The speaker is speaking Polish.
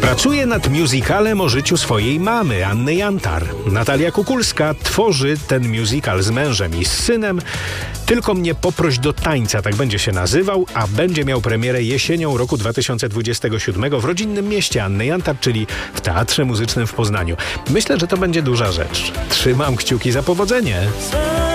Pracuje nad musicalem o życiu swojej mamy, Anny Jantar. Natalia Kukulska tworzy ten musical z mężem i z synem. Tylko mnie poproś do tańca, tak będzie się nazywał, a będzie miał premierę jesienią roku 2027 w rodzinnym mieście Anny Jantar, czyli w Teatrze Muzycznym w Poznaniu. Myślę, że to będzie duża rzecz. Trzymam kciuki za powodzenie.